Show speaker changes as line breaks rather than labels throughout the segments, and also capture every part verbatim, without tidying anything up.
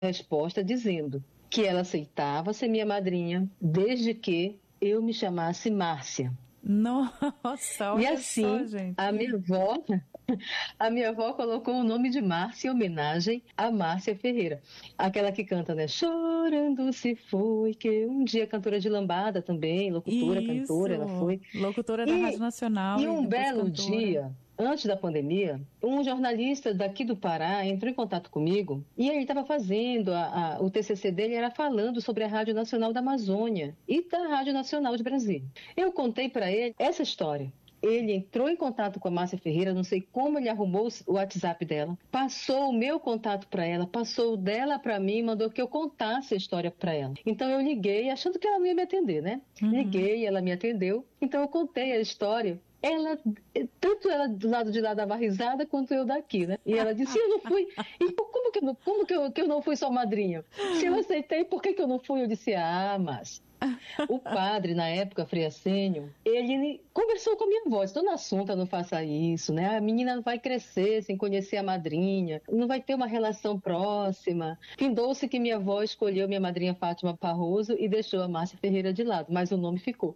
resposta dizendo que ela aceitava ser minha madrinha desde que eu me chamasse Márcia.
Nossa, olha
E assim,
só, gente.
a minha avó, a minha avó colocou o nome de Márcia em homenagem a Márcia Ferreira. Aquela que canta, né? Chorando se foi, que um dia cantora de lambada também, locutora, cantora, ela
Isso,
foi.
locutora da Rádio
E,
Nacional
e
e
um
depois
belo
cantora.
dia, antes da pandemia, um jornalista daqui do Pará entrou em contato comigo e ele estava fazendo, a, a, o T C C dele era falando sobre a Rádio Nacional da Amazônia e da Rádio Nacional de Brasília. Eu contei para ele essa história. Ele entrou em contato com a Márcia Ferreira, não sei como ele arrumou o WhatsApp dela, passou o meu contato para ela, passou o dela para mim, mandou que eu contasse a história para ela. Então eu liguei, achando que ela não ia me atender, né?
Uhum.
Liguei, ela me atendeu, então eu contei a história. Ela, tanto ela do lado de lá dava risada, quanto eu daqui, né? E ela disse, eu não fui, e como, que, eu, como que, eu, que eu não fui sua madrinha? Se eu aceitei, por que, que eu não fui? Eu disse, ah, mas... O padre, na época, Frei Assênio, ele conversou com a minha avó, disse, Dona Assunta, não faça isso, né? A menina não vai crescer sem conhecer a madrinha, não vai ter uma relação próxima. Findou-se que minha avó escolheu minha madrinha Fátima Parroso e deixou a Márcia Ferreira de lado, mas o nome ficou.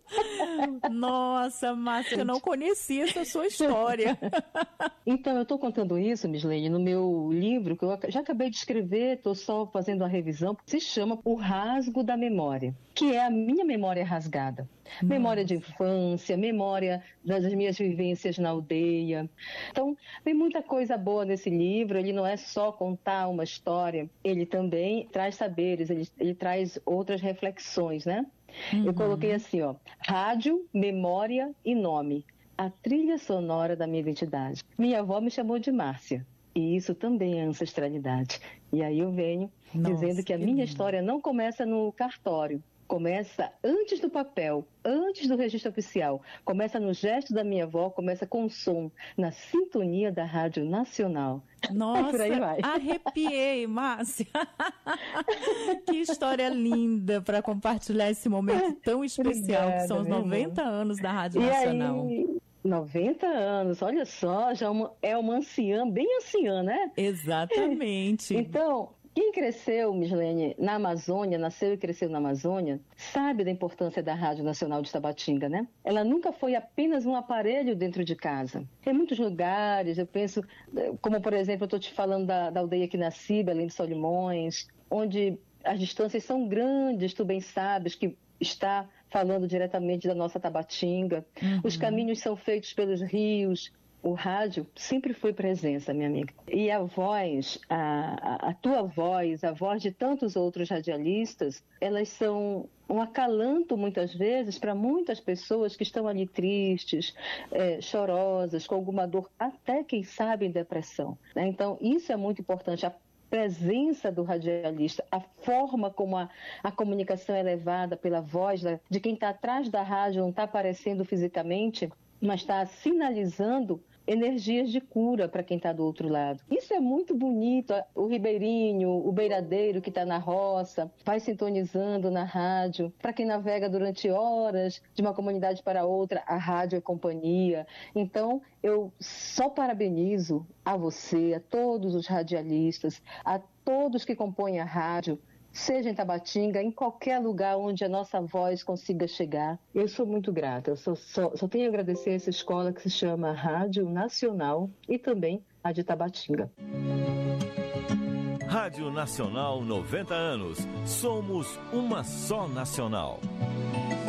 Nossa, Márcia, eu não conhecia essa sua história.
Então, eu estou contando isso, Mislene, no meu livro, que eu já acabei de escrever, estou só fazendo a revisão, que se chama O Rasgo da Memória, que é a minha memória rasgada. Nossa. Memória de infância, memória das minhas vivências na aldeia. Então, tem muita coisa boa nesse livro, ele não é só contar uma história, ele também traz saberes, ele, ele traz outras reflexões, né? Uhum. Eu coloquei assim, ó, rádio, memória e nome. A trilha sonora da minha identidade. Minha avó me chamou de Márcia. E isso também é ancestralidade. E aí eu venho Nossa, dizendo que a que minha lindo. História não começa no cartório. Começa antes do papel, antes do registro oficial. Começa no gesto da minha avó, começa com o som, na sintonia da Rádio Nacional.
Nossa,
por aí vai.
Arrepiei, Márcia. Que história linda para compartilhar esse momento tão especial, Obrigada, que são os noventa irmã. Anos da Rádio
e
Nacional.
Aí... noventa anos, olha só, já uma, é uma anciã, bem anciã, né?
Exatamente.
Então, quem cresceu, Mislene, na Amazônia, nasceu e cresceu na Amazônia, sabe da importância da Rádio Nacional de Tabatinga, né? Ela nunca foi apenas um aparelho dentro de casa. Em muitos lugares, eu penso, como por exemplo, eu estou te falando da, da aldeia que nasci, Belém de Solimões, onde as distâncias são grandes, tu bem sabes que está falando diretamente da nossa Tabatinga. Uhum. Os caminhos são feitos pelos rios. O rádio sempre foi presença, minha amiga. E a voz, a, a, a tua voz, a voz de tantos outros radialistas, elas são um acalanto, muitas vezes, para muitas pessoas que estão ali tristes, é, chorosas, com alguma dor, até, quem sabe, em depressão. Né? Então, isso é muito importante. A presença do radialista, a forma como a, a comunicação é levada pela voz da, de quem está atrás da rádio, não está aparecendo fisicamente, mas está sinalizando energias de cura para quem está do outro lado. Isso é muito bonito. O ribeirinho, o beiradeiro que está na roça, vai sintonizando na rádio. Para quem navega durante horas de uma comunidade para outra, a rádio é companhia. Então, eu só parabenizo a você, a todos os radialistas, a todos que compõem a rádio, seja em Tabatinga, em qualquer lugar onde a nossa voz consiga chegar. Eu sou muito grata, eu só, só, só tenho a agradecer a essa escola que se chama Rádio Nacional e também a de Tabatinga.
Rádio Nacional noventa anos. Somos uma só nacional.